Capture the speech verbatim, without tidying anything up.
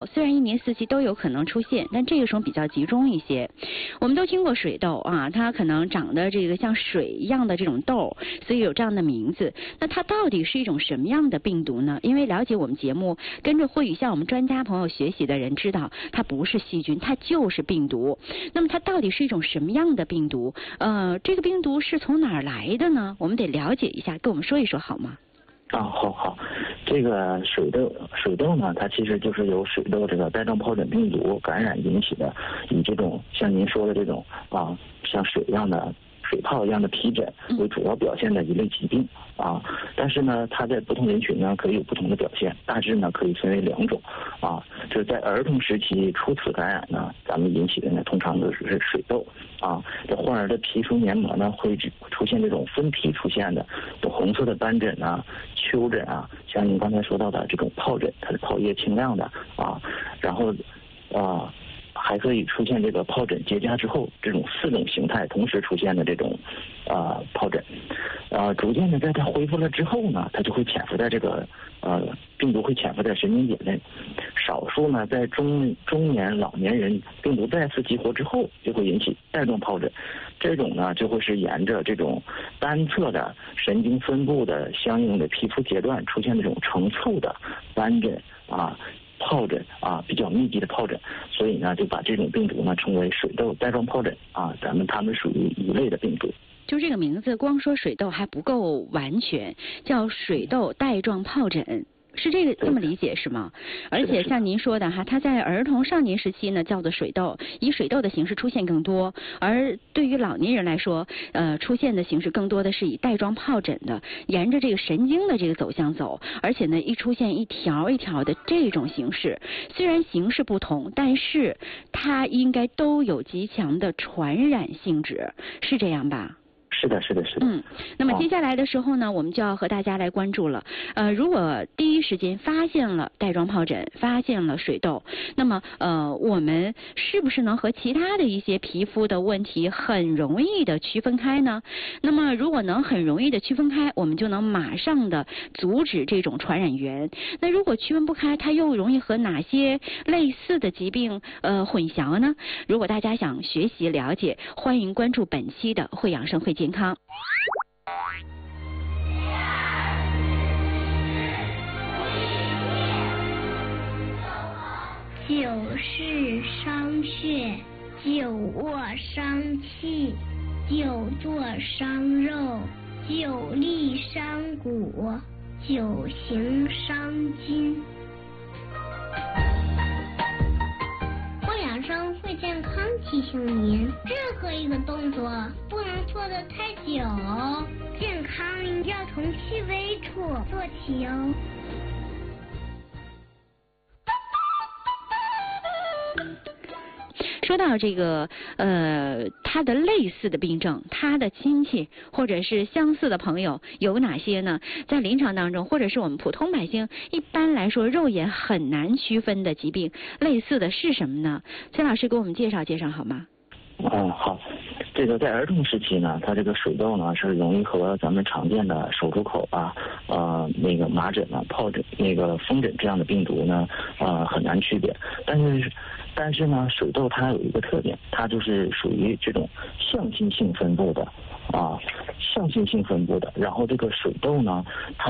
虽然一年四季都有可能出现，但这个时候比较集中一些。我们都听过水痘啊，它可能长得这个像水一样的这种痘，所以有这样的名字。那它到底是一种什么样的病毒呢？因为了解我们节目，跟着慧宇向我们专家朋友学习的人知道，它不是细菌，它就是病毒。那么它到底是一种什么样的病毒？呃，这个病毒是从哪儿来的呢？我们得了解一下，跟我们说一说好吗？ 啊，好好，这个水痘，水痘呢，它其实就是由水痘这个带状疱疹病毒感染引起的，以这种像您说的这种啊，像水一样的水泡一样的皮疹为主要表现的一类疾病啊。但是呢，它在不同人群呢可以有不同的表现，大致呢可以分为两种啊。就是在儿童时期初次感染呢，咱们引起的呢通常都是水痘啊。这患儿的皮肤黏膜呢会出现这种分批出现的有红色的斑疹啊、丘疹啊，像您刚才说到的这种疱疹，它是泡液清亮的啊，然后啊。还可以出现这个疱疹结痂之后这种四种形态同时出现的这种啊、呃、疱疹，啊逐渐的在它恢复了之后呢，它就会潜伏在这个呃病毒会潜伏在神经节内，少数呢在中中年老年人病毒再次激活之后就会引起带状疱疹，这种呢就会是沿着这种单侧的神经分布的相应的皮肤阶段出现这种成簇的斑疹啊。疱疹啊，比较密集的疱疹，所以呢就把这种病毒呢称为水痘带状疱疹啊，咱们它们属于一类的病毒。 就这个名字，光说水痘还不够完全，叫水痘带状疱疹。是这个这么理解是吗？而且像您说的哈，它在儿童少年时期呢叫做水痘，以水痘的形式出现更多；而对于老年人来说，呃，出现的形式更多的是以带状疱疹的，沿着这个神经的这个走向走，而且呢一出现一条一条的这种形式，虽然形式不同，但是它应该都有极强的传染性质，是这样吧？ 是的，是的，是的。 嗯，那么接下来的时候呢，哦、我们就要和大家来关注了。呃，如果第一时间发现了带状疱疹，发现了水痘，那么呃，我们是不是能和其他的一些皮肤的问题很容易的区分开呢？那么如果能很容易的区分开，我们就能马上的阻止这种传染源。那如果区分不开，它又容易和哪些类似的疾病呃混淆呢？如果大家想学习了解，欢迎关注本期的慧养生会健康。 久视伤血，久卧伤气，久坐伤肉，久立伤骨，久行伤筋。会养生会健康提醒您，任何一个动作不能做得太久，健康要从细微处做起哦。 说到这个呃，它的类似的病症，它的亲戚或者是相似的朋友有哪些呢？在临床当中，或者是我们普通百姓一般来说肉眼很难区分的疾病，类似的是什么呢？崔老师给我们介绍介绍好吗？ 嗯，好。这个在儿童时期呢，它这个水痘呢是容易和咱们常见的手足口啊、呃那个麻疹啊、疱疹、那个风疹这样的病毒呢，呃很难区别。但是但是呢，水痘它有一个特点，它就是属于这种向心性分布的啊，向心性分布的。然后这个水痘呢，它